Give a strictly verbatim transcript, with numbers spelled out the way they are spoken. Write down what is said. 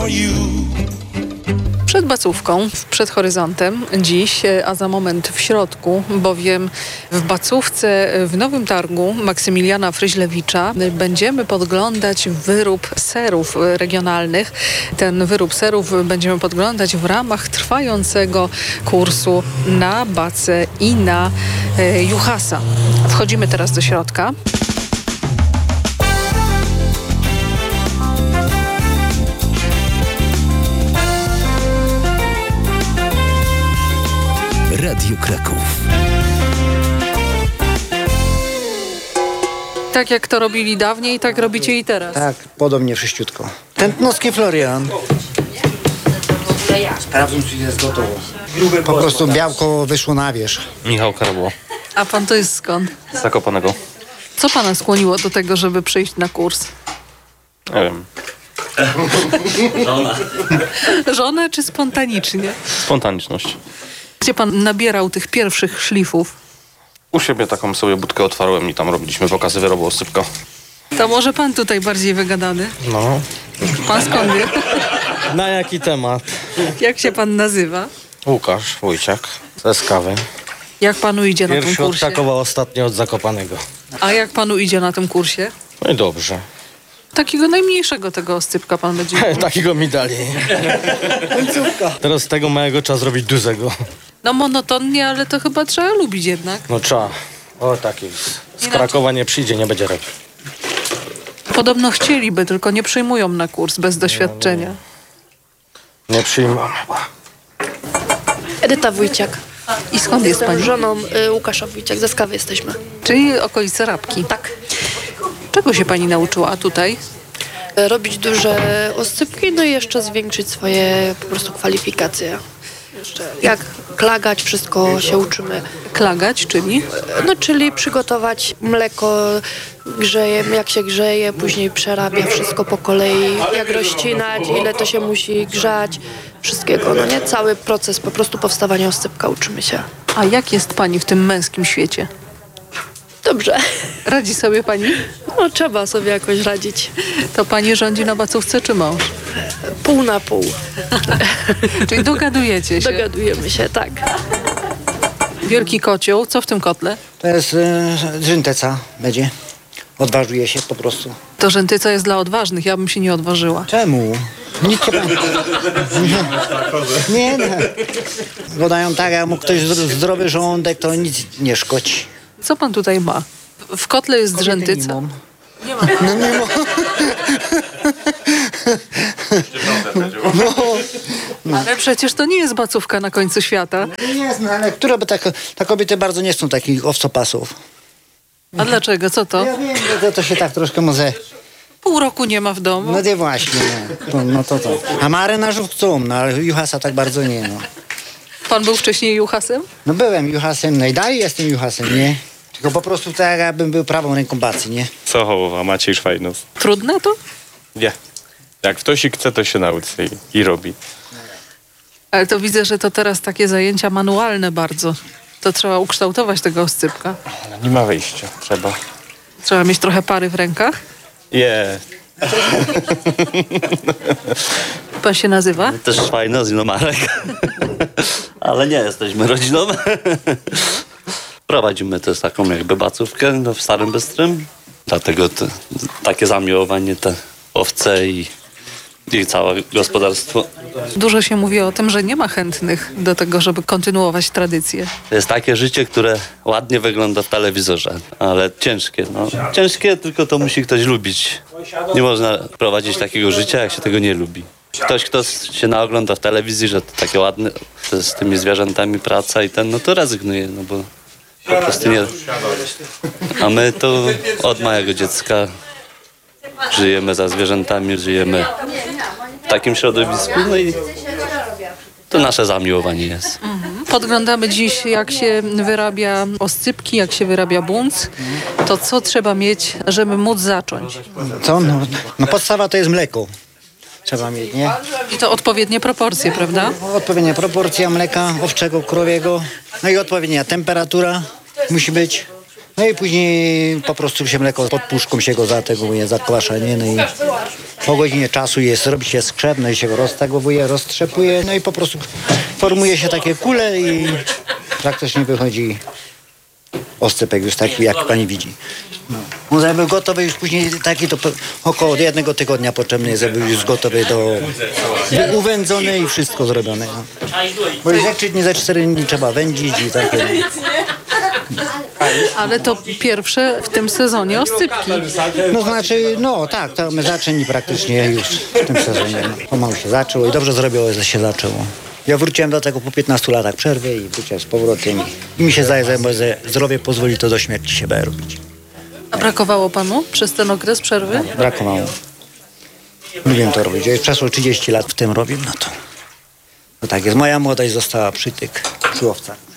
you. Przed Bacówką, przed horyzontem dziś, a za moment w środku, bowiem w Bacówce w Nowym Targu Maksymiliana Fryźlewicza będziemy podglądać wyrób serów regionalnych. Ten wyrób serów będziemy podglądać w ramach trwającego kursu na bacę i na e, juhasa. Wchodzimy teraz do środka. Radio Kraków. Tak jak to robili dawniej, tak robicie i teraz. Tak, podobnie wszyściutko. Tętnowski Florian. Sprawdzam, czy jest gotowo. Po prostu białko wyszło na wierzch. Michał Karabło. A pan to jest skąd? Z Zakopanego. Co pana skłoniło do tego, żeby przyjść na kurs? Nie wiem. Żona. Żona czy spontanicznie? Spontaniczność. Gdzie pan nabierał tych pierwszych szlifów? U siebie taką sobie budkę otwarłem i tam robiliśmy pokazy wyrobu oscypka. To może pan tutaj bardziej wygadany? No. Pan skąd wie? Na jaki temat? Jak się pan nazywa? Łukasz Wójciak ze Skawy. Jak panu idzie na tym Pierwszy od kursie? Krakowa, ostatni od Zakopanego. A jak panu idzie na tym kursie? No i dobrze. Takiego najmniejszego tego oscypka pan będzie miał. Takiego mi dali. Teraz z tego małego trzeba zrobić dużego. No monotonnie, ale to chyba trzeba lubić jednak. No trzeba. O taki. Z Krakowa nie przyjdzie, nie będzie robił. Podobno chcieliby, tylko nie przyjmują na kurs bez doświadczenia. Nie przyjmą. Edyta Wójciak. I skąd jest pani? Żoną y, Łukasza Wójciak, ze Skawy jesteśmy. Czyli okolice Rabki. Tak. Czego się pani nauczyła tutaj? Y, Robić duże oscypki, no i jeszcze zwiększyć swoje po prostu kwalifikacje. Jeszcze jak klagać, wszystko się uczymy. Klagać, czyli? No czyli przygotować mleko, grzejemy, jak się grzeje, później przerabia wszystko po kolei, jak rozcinać, ile to się musi grzać, wszystkiego, no nie? Cały proces po prostu powstawania oscypka uczymy się. A jak jest pani w tym męskim świecie? Dobrze. Radzi sobie pani? No trzeba sobie jakoś radzić. To pani rządzi na Bacówce czy mąż? Pół na pół. Czyli dogadujecie się? Dogadujemy się, tak. Wielki kocioł, co w tym kotle? To jest y, żynteca będzie. Odważuje się po prostu. To żętyca jest dla odważnych, ja bym się nie odważyła. Czemu? Nic cię pan... Nie, nie. Podają tak, jak mu ktoś zdrowy żołądek, to nic nie szkodzi. Co pan tutaj ma? W kotle jest żętyca. Nie ma. No nie ma. No. Ale przecież to nie jest Bacówka na końcu świata. Nie jest, no ale które by tak, ta kobiety bardzo nie chcą takich owcopasów. A dlaczego? Co to? Ja wiem, że to się tak troszkę może... Pół roku nie ma w domu. No nie właśnie, no. To, no to to. A marynarzów chcą, no ale juhasa tak bardzo nie, no. Pan był wcześniej juhasem? No byłem juhasem, no i dalej jestem juhasem, nie? Tylko po prostu tak jakbym był prawą ręką bacy, nie? Sochołowa, Maciej Szwajnos. Trudne to? Nie. Jak ktoś chce, to się nauczy i, i robi. Ale to widzę, że to teraz takie zajęcia manualne bardzo. To trzeba ukształtować tego oscypka. No, nie ma wyjścia, trzeba. Trzeba mieć trochę pary w rękach. Je. Pan się nazywa? Też fajno, z Marek. Ale nie jesteśmy rodziną. Prowadzimy też taką jakby bacówkę no, w Starym Bystrym. Dlatego te, takie zamiłowanie, te owce i, i całe gospodarstwo. Dużo się mówi o tym, że nie ma chętnych do tego, żeby kontynuować tradycję. To jest takie życie, które ładnie wygląda w telewizorze, ale ciężkie. No. Ciężkie, tylko to musi ktoś lubić. Nie można prowadzić takiego życia, jak się tego nie lubi. Ktoś, kto się naogląda w telewizji, że to takie ładne, to z tymi zwierzętami praca i ten, no to rezygnuje, no bo po prostu nie. A my to od małego dziecka żyjemy za zwierzętami, żyjemy w takim środowisku, no i to nasze zamiłowanie jest. Podglądamy dziś, jak się wyrabia oscypki, jak się wyrabia bunc. To co trzeba mieć, żeby móc zacząć? Co? No, no podstawa to jest mleko. Trzeba mieć, nie? I to odpowiednie proporcje, prawda? Odpowiednia proporcja mleka owczego, krowiego. No i odpowiednia temperatura musi być. No i później po prostu się mleko pod puszką się go zateguje, zakwasza, nie? No i Po godzinie czasu jest, robi się skrzep, no i się go roztagowuje, roztrzepuje, no i po prostu formuje się takie kule i praktycznie wychodzi oscypek już taki, jak pani widzi. No. On żeby był gotowy już później taki, to po, około jednego tygodnia potrzebny jest, żeby już gotowy do uwędzony i wszystko zrobione. No. Bo już za trzy dni, za cztery dni trzeba wędzić i takie. Ale to pierwsze w tym sezonie oscypki. No znaczy, no tak, to my zaczęli praktycznie już w tym sezonie. No. Pomału się zaczęło i dobrze zrobiło, że się zaczęło. Ja wróciłem do tego po piętnastu latach przerwy i wróciłem z powrotem i mi się zdaje, że zdrowie pozwoli to do śmierci się będzie robić. A brakowało panu przez ten okres przerwy? Brakowało. Lubię to robić. Ja już przeszło trzydzieści lat w tym robię, no to, to tak jest. Moja młodość została przy tych, przy owcach.